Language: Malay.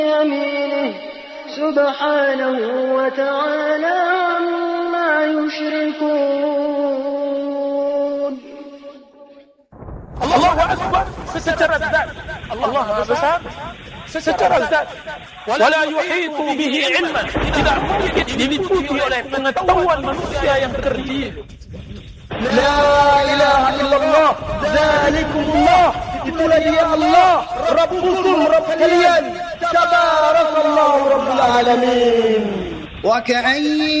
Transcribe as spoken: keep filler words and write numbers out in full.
يمينه سبحانه وتعالى عما يشركون. الله أكبر ستتردد الله besar ستتردد ولا يحيط به علما tidak mungkin diliputi oleh pengetahuan manusia yang terdiri. La ilaha illallah zalikumullah, itulah dia Allah Rabbukum, Rabb kalian, tabarakallahu rabbul alamin. وكأي